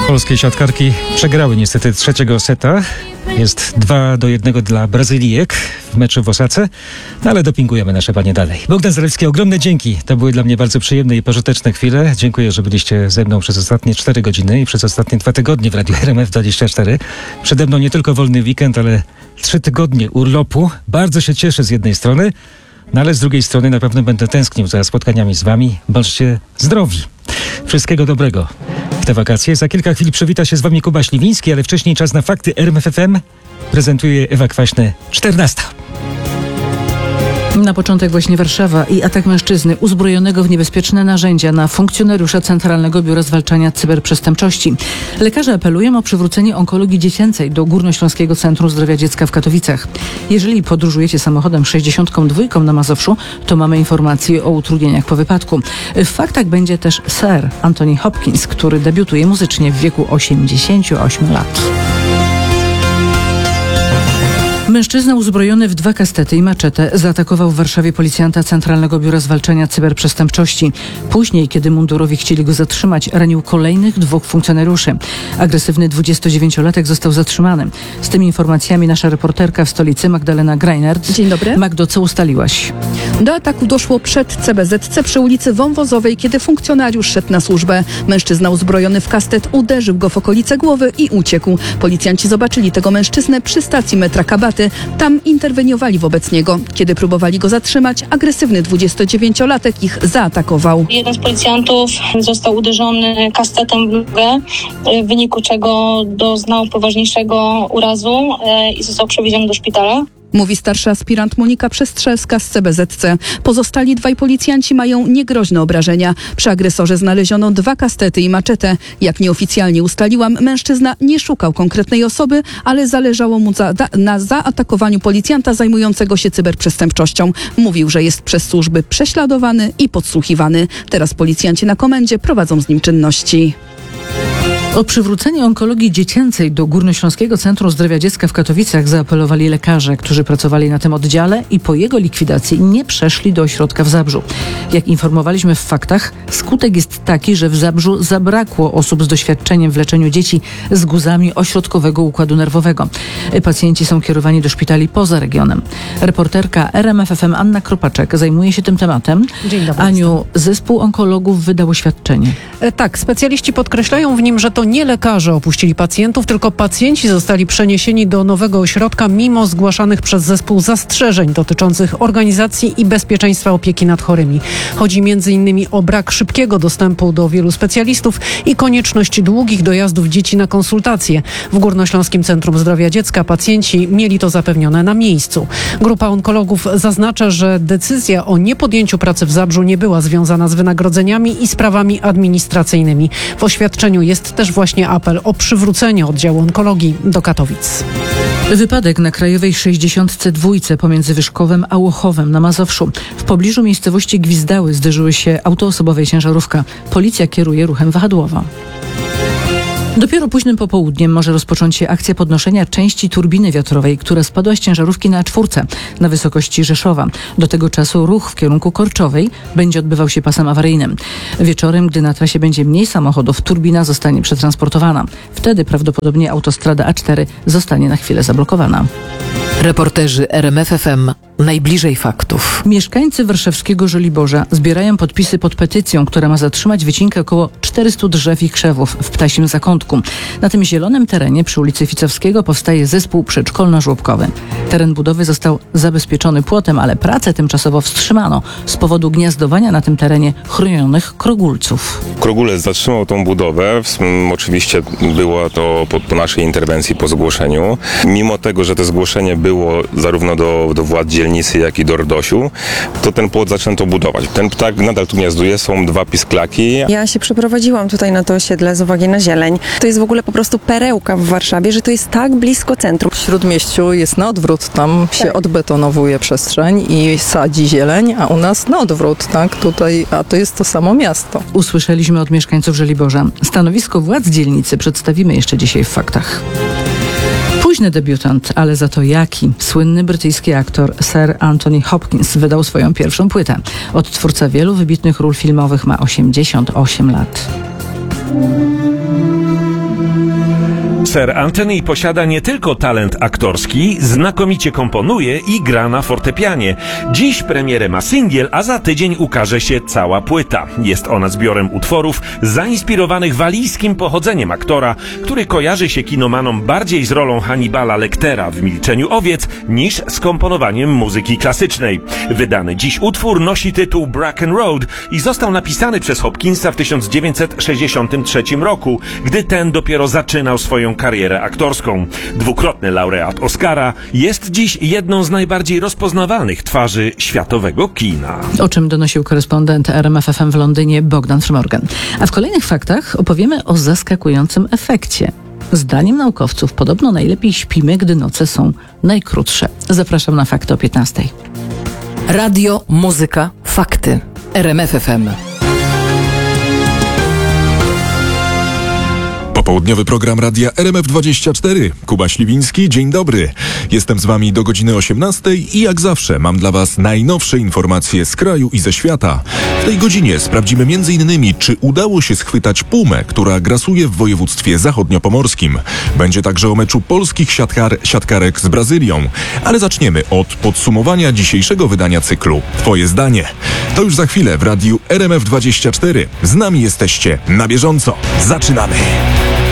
Polskie siatkarki przegrały niestety trzeciego seta. Jest 2-1 dla Brazylijek w meczu w Osace, no ale dopingujemy nasze panie dalej. Bogdan Zalewski, ogromne dzięki. To były dla mnie bardzo przyjemne i pożyteczne chwile. Dziękuję, że byliście ze mną przez ostatnie 4 godziny i przez ostatnie 2 tygodnie w Radiu RMF24. Przede mną nie tylko wolny weekend, ale 3 tygodnie urlopu. Bardzo się cieszę z jednej strony, no ale z drugiej strony na pewno będę tęsknił za spotkaniami z wami. Bądźcie zdrowi. Wszystkiego dobrego w te wakacje. Za kilka chwil przywita się z wami Kuba Śliwiński, ale wcześniej czas na fakty. RMF FM prezentuje Ewa Kwaśny, 14. Na początek właśnie Warszawa i atak mężczyzny uzbrojonego w niebezpieczne narzędzia na funkcjonariusza Centralnego Biura Zwalczania Cyberprzestępczości. Lekarze apelują o przywrócenie onkologii dziecięcej do Górnośląskiego Centrum Zdrowia Dziecka w Katowicach. Jeżeli podróżujecie samochodem 62 na Mazowszu, to mamy informacje o utrudnieniach po wypadku. W faktach będzie też Sir Anthony Hopkins, który debiutuje muzycznie w wieku 88 lat. Mężczyzna uzbrojony w 2 kastety i maczetę zaatakował w Warszawie policjanta Centralnego Biura Zwalczania Cyberprzestępczości. Później, kiedy mundurowi chcieli go zatrzymać, ranił kolejnych 2 funkcjonariuszy. Agresywny 29-latek został zatrzymany. Z tymi informacjami nasza reporterka w stolicy Magdalena Greinert. Dzień dobry. Magdo, co ustaliłaś? Do ataku doszło przed CBZC przy ulicy Wąwozowej, kiedy funkcjonariusz szedł na służbę. Mężczyzna uzbrojony w kastet uderzył go w okolice głowy i uciekł. Policjanci zobaczyli tego mężczyznę przy stacji metra Kabaty. Tam interweniowali wobec niego. Kiedy próbowali go zatrzymać, agresywny 29-latek ich zaatakował. Jeden z policjantów został uderzony kastetem w nogę, w wyniku czego doznał poważniejszego urazu i został przewieziony do szpitala. Mówi starszy aspirant Monika Przestrzelska z CBZC. Pozostali 2 policjanci mają niegroźne obrażenia. Przy agresorze znaleziono 2 kastety i maczetę. Jak nieoficjalnie ustaliłam, mężczyzna nie szukał konkretnej osoby, ale zależało mu na zaatakowaniu policjanta zajmującego się cyberprzestępczością. Mówił, że jest przez służby prześladowany i podsłuchiwany. Teraz policjanci na komendzie prowadzą z nim czynności. O przywrócenie onkologii dziecięcej do Górnośląskiego Centrum Zdrowia Dziecka w Katowicach zaapelowali lekarze, którzy pracowali na tym oddziale i po jego likwidacji nie przeszli do ośrodka w Zabrzu. Jak informowaliśmy w faktach, skutek jest taki, że w Zabrzu zabrakło osób z doświadczeniem w leczeniu dzieci z guzami ośrodkowego układu nerwowego. Pacjenci są kierowani do szpitali poza regionem. Reporterka RMF FM Anna Kropaczek zajmuje się tym tematem. Dzień dobry. Aniu, zespół onkologów wydał oświadczenie. Tak, specjaliści podkreślają w nim, że to nie lekarze opuścili pacjentów, tylko pacjenci zostali przeniesieni do nowego ośrodka mimo zgłaszanych przez zespół zastrzeżeń dotyczących organizacji i bezpieczeństwa opieki nad chorymi. Chodzi m.in. o brak szybkiego dostępu do wielu specjalistów i konieczność długich dojazdów dzieci na konsultacje. W Górnośląskim Centrum Zdrowia Dziecka pacjenci mieli to zapewnione na miejscu. Grupa onkologów zaznacza, że decyzja o niepodjęciu pracy w Zabrzu nie była związana z wynagrodzeniami i sprawami administracyjnymi. W oświadczeniu jest też właśnie apel o przywrócenie oddziału onkologii do Katowic. Wypadek na Krajowej 62 pomiędzy Wyszkowem a Łochowem na Mazowszu. W pobliżu miejscowości Gwizdały zderzyły się auto osobowe i ciężarówka. Policja kieruje ruchem wahadłowo. Dopiero późnym popołudniem może rozpocząć się akcja podnoszenia części turbiny wiatrowej, która spadła z ciężarówki na A4 na wysokości Rzeszowa. Do tego czasu ruch w kierunku Korczowej będzie odbywał się pasem awaryjnym. Wieczorem, gdy na trasie będzie mniej samochodów, turbina zostanie przetransportowana. Wtedy prawdopodobnie autostrada A4 zostanie na chwilę zablokowana. Reporterzy RMF FM najbliżej faktów. Mieszkańcy warszawskiego Żoliborza zbierają podpisy pod petycją, która ma zatrzymać wycinkę około 400 drzew i krzewów w Ptasim Zakątku. Na tym zielonym terenie przy ulicy Ficowskiego powstaje zespół przedszkolno-żłobkowy. Teren budowy został zabezpieczony płotem, ale pracę tymczasowo wstrzymano z powodu gniazdowania na tym terenie chronionych krogulców. Krogulec zatrzymał tą budowę. Oczywiście było to po naszej interwencji, po zgłoszeniu. Mimo tego, że to zgłoszenie było zarówno do władz dzielnicy, jak i do RDOŚ-u, to ten płot zaczęto budować. Ten ptak nadal tu gniazduje, są 2 pisklaki. Ja się przeprowadziłam tutaj na to osiedle z uwagi na zieleń. To jest w ogóle po prostu perełka w Warszawie, że to jest tak blisko centrum. W Śródmieściu jest na odwrót, tam się odbetonowuje przestrzeń i sadzi zieleń, a u nas na odwrót, tak? Tutaj, a to jest to samo miasto. Usłyszeliśmy od mieszkańców Żoliborza. Stanowisko władz dzielnicy przedstawimy jeszcze dzisiaj w faktach. Późny debiutant, ale za to jaki. Słynny brytyjski aktor Sir Anthony Hopkins wydał swoją pierwszą płytę. Odtwórca wielu wybitnych ról filmowych ma 88 lat. Sir Anthony posiada nie tylko talent aktorski, znakomicie komponuje i gra na fortepianie. Dziś premierę ma singiel, a za tydzień ukaże się cała płyta. Jest ona zbiorem utworów zainspirowanych walijskim pochodzeniem aktora, który kojarzy się kinomanom bardziej z rolą Hannibala Lectera w Milczeniu owiec niż z komponowaniem muzyki klasycznej. Wydany dziś utwór nosi tytuł Bracken Road i został napisany przez Hopkinsa w 1963 roku, gdy ten dopiero zaczynał swoją karierę aktorską. Dwukrotny laureat Oscara, jest dziś jedną z najbardziej rozpoznawalnych twarzy światowego kina. O czym donosił korespondent RMF FM w Londynie Bogdan Frymorgan. A w kolejnych faktach opowiemy o zaskakującym efekcie. Zdaniem naukowców podobno najlepiej śpimy, gdy noce są najkrótsze. Zapraszam na fakty o 15:00. Radio, muzyka, fakty. RMF FM. Popołudniowy program Radia RMF24. Kuba Śliwiński, dzień dobry. Jestem z wami do godziny 18:00 i jak zawsze mam dla was najnowsze informacje z kraju i ze świata. W tej godzinie sprawdzimy m.in. czy udało się schwytać pumę, która grasuje w województwie zachodniopomorskim. Będzie także o meczu polskich siatkarek z Brazylią. Ale zaczniemy od podsumowania dzisiejszego wydania cyklu Twoje zdanie. To już za chwilę w Radiu RMF24. Z nami jesteście na bieżąco. Zaczynamy!